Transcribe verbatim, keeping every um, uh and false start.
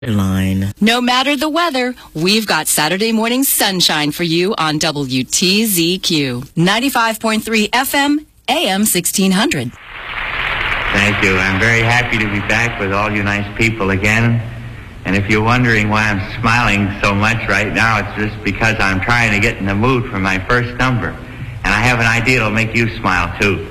Line. No matter the weather, we've got Saturday morning sunshine for you on W T Z Q. ninety-five point three F M, A M sixteen hundred. Thank you. I'm very happy to be back with all you nice people again. And if you're wondering why I'm smiling so much right now, it's just because I'm trying to get in the mood for my first number. And I have an idea that'll make you smile, too.